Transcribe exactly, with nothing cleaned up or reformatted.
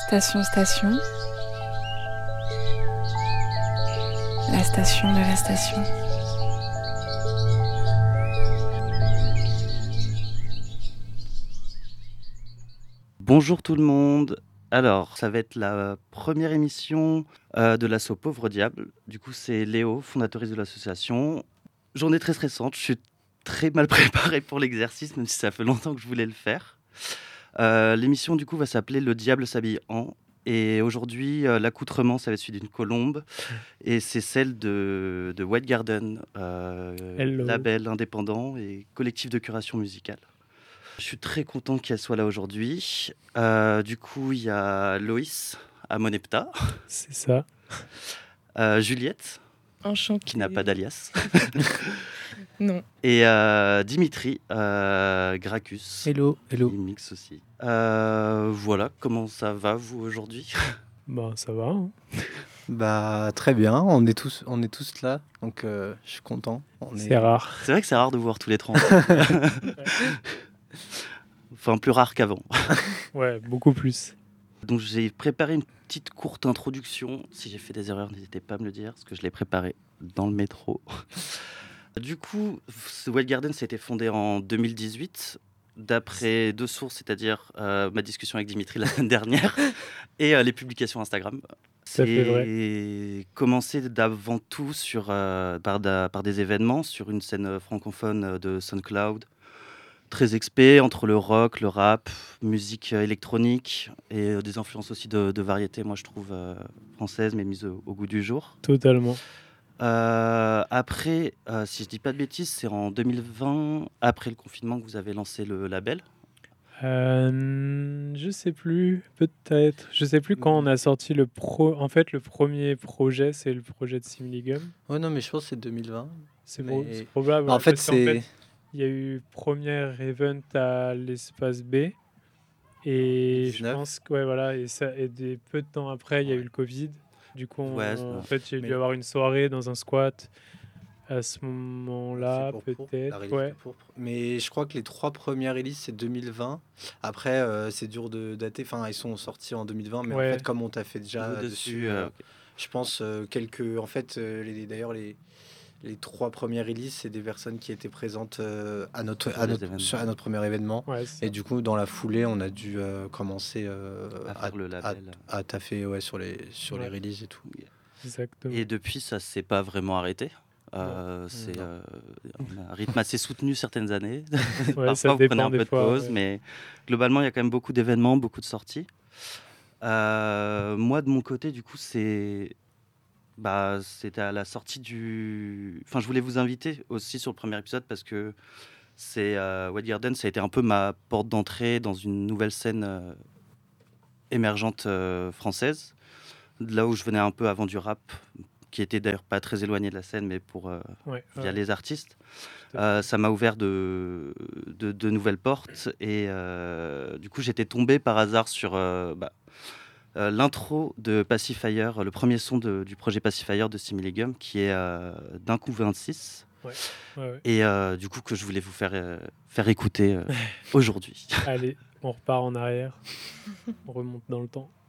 Station Station, la station de la station. Bonjour tout le monde. Alors, ça va être la première émission euh, de l'asso Pauvre Diable. Du coup, c'est Léo, fondatrice de l'association. Journée très stressante. Je suis très mal préparé pour l'exercice, même si ça fait longtemps que je voulais le faire. Euh, l'émission, du coup, va s'appeler Le Diable s'habille en. Et aujourd'hui, euh, l'accoutrement, ça va être celui d'une colombe. Et c'est celle de, de White Garden, euh, Hello. label indépendant et collectif de curation musicale. Je suis très content qu'elle soit là aujourd'hui. Euh, du coup, il y a Loïs à Monepta, C'est ça. euh, Juliette, Enchantée. qui n'a pas d'alias, Non. et euh, Dimitri, euh, Gracchus, Hello, hello. qui mixe aussi. Euh, voilà, comment ça va vous aujourd'hui? Bah ça va. Hein. Bah très bien, on est tous, on est tous là, donc euh, je suis content. On C'est est... rare. C'est vrai que c'est rare de vous voir tous les trente. Enfin, plus rare qu'avant. Ouais, beaucoup plus. Donc j'ai préparé une petite courte introduction. Si j'ai fait des erreurs, n'hésitez pas à me le dire, parce que je l'ai préparé dans le métro. Du coup, ce White Garden, ça a été fondé en deux mille dix-huit, d'après deux sources, c'est-à-dire euh, ma discussion avec Dimitri la semaine dernière et euh, les publications Instagram. Ça fait vrai. C'est commencé d'avant tout sur, euh, par, da- par des événements sur une scène francophone de SoundCloud, très expé entre le rock, le rap, musique euh, électronique et euh, des influences aussi de, de variété, moi je trouve, euh, françaises, mais mises au, au goût du jour. Totalement. Euh, après, euh, si je dis pas de bêtises, c'est en deux mille vingt, après le confinement, que vous avez lancé le label. Euh, je sais plus, peut-être. Je sais plus quand on a sorti le pro. En fait, le premier projet, c'est le projet de Similigum. Ouais non mais je pense que c'est deux mille vingt. C'est, Mais- pro- c'est probable. En ouais, fait parce qu'en c'est... fait, il y a eu première event à l'espace B. Et je dix-neuf. pense que ouais, voilà, et, ça, et des, peu de temps après, il y a Ouais. eu le Covid. Du coup, on- Ouais, en c'est- fait, il y a dû mais- avoir une soirée dans un squat à ce C'est moment-là, pour Pourpre, la peut-être. release Ouais. de Pourpre. Mais je crois que les trois premières releases c'est deux mille vingt. Après euh, c'est dur de dater, enfin ils sont sortis en deux mille vingt, mais Ouais. en fait comme on t'a fait déjà Vous dessus, dessus, euh, euh, ok. je pense euh, quelques... En fait euh, les... d'ailleurs les... les trois premières releases c'est des personnes qui étaient présentes euh, à, notre... Sur à, les notre... événements. sur- à notre premier événement. Ouais, c'est Et ça. du coup, dans la foulée, on a dû euh, commencer euh, À faire le à, label. à taffer ouais, sur, les, sur les Ouais. releases et tout. Exactement. Et depuis, ça s'est pas vraiment arrêté. Euh, c'est Non. euh, un rythme assez soutenu certaines années. Ouais, Parfois, ça vous prenez dépend un des peu de fois, pause, ouais. mais globalement, il y a quand même beaucoup d'événements, beaucoup de sorties. Euh, moi, de mon côté, du coup, c'est... Bah, c'était à la sortie du... Enfin, je voulais vous inviter aussi sur le premier épisode parce que c'est euh, White Garden, ça a été un peu ma porte d'entrée dans une nouvelle scène euh, émergente euh, française. De là où je venais un peu avant du rap, qui était d'ailleurs pas très éloigné de la scène, mais pour euh, Ouais, via ouais, les artistes. tout à Euh, fait. ça m'a ouvert de, de, de nouvelles portes et euh, du coup j'étais tombé par hasard sur euh, bah, euh, l'intro de Pacifier, le premier son de- du projet Pacifier de Similigum, qui est euh, d'un coup vingt-six, Ouais, ouais. et euh, du coup que je voulais vous faire, euh, faire écouter euh, aujourd'hui. Allez, on repart en arrière. On remonte dans le temps.